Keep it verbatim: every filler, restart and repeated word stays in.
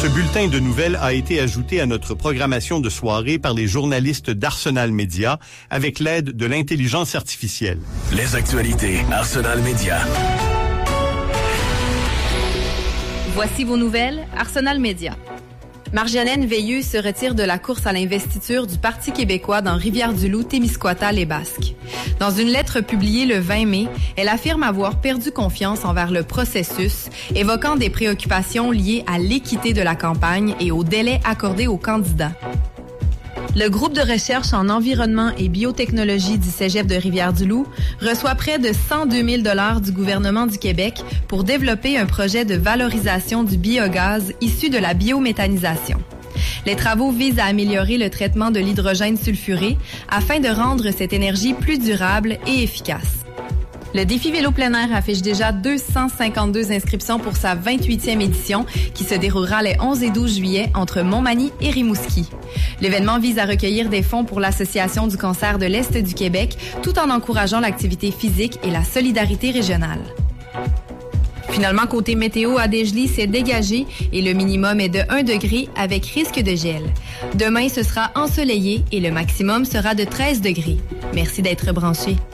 Ce bulletin de nouvelles a été ajouté à notre programmation de soirée par les journalistes d'Arsenal Média avec l'aide de l'intelligence artificielle. Les actualités Arsenal Média. Voici vos nouvelles Arsenal Média. Marjolaine Veilleux se retire de la course à l'investiture du Parti québécois dans Rivière-du-Loup, Témiscouata, les Basques. Dans une lettre publiée le vingt mai, elle affirme avoir perdu confiance envers le processus, évoquant des préoccupations liées à l'équité de la campagne et au délai accordé aux candidats. Le groupe de recherche en environnement et biotechnologie du Cégep de Rivière-du-Loup reçoit près de cent deux mille dollars du gouvernement du Québec pour développer un projet de valorisation du biogaz issu de la biométhanisation. Les travaux visent à améliorer le traitement de l'hydrogène sulfuré afin de rendre cette énergie plus durable et efficace. Le défi vélo plein air affiche déjà deux cent cinquante-deux inscriptions pour sa vingt-huitième édition qui se déroulera les onze et douze juillet entre Montmagny et Rimouski. L'événement vise à recueillir des fonds pour l'Association du cancer de l'Est du Québec tout en encourageant l'activité physique et la solidarité régionale. Finalement, côté météo, à Desjely, c'est dégagé et le minimum est de un degré avec risque de gel. Demain, ce sera ensoleillé et le maximum sera de treize degrés. Merci d'être branchés.